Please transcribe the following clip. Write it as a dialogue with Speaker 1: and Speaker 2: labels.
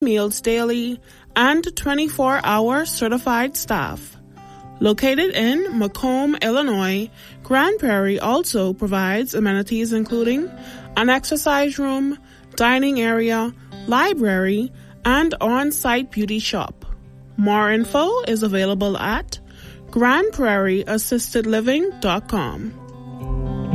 Speaker 1: meals daily, and 24-hour certified staff. Located in Macomb, Illinois, Grand Prairie also provides amenities including an exercise room, dining area, library, and on-site beauty shop. More info is available at grandprairieassistedliving.com.